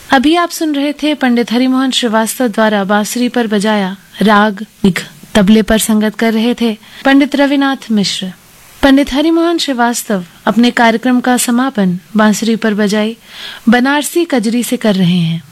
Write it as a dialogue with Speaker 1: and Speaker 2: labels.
Speaker 1: अभी आप सुन रहे थे पंडित हरिमोहन श्रीवास्तव द्वारा बांसुरी पर बजाया राग निघ। तबले पर संगत कर रहे थे पंडित रविनाथ मिश्र। पंडित हरिमोहन श्रीवास्तव अपने कार्यक्रम का समापन बांसुरी पर बजाई बनारसी कजरी से कर रहे हैं।